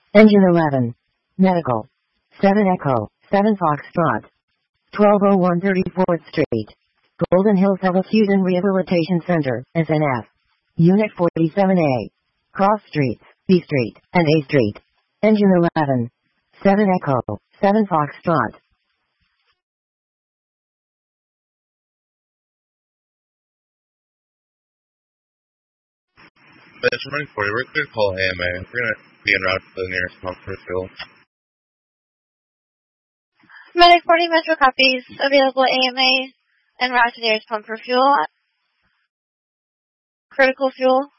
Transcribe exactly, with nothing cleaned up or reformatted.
Engine eleven. Medical. seven Echo, seven Foxtrot. twelve oh one thirty-fourth Street. Golden Hills Health Acute and Rehabilitation Center, S N F. Unit forty-seven A. Cross Streets, B Street, and A Street. Engine eleven. seven Echo, seven Foxtrot. Benjamin forty, we're going to call A M A. We're going to be en route to the nearest pump for fuel. Medic forty Metro copies. Available A M A en route to nearest pump for fuel. Critical fuel.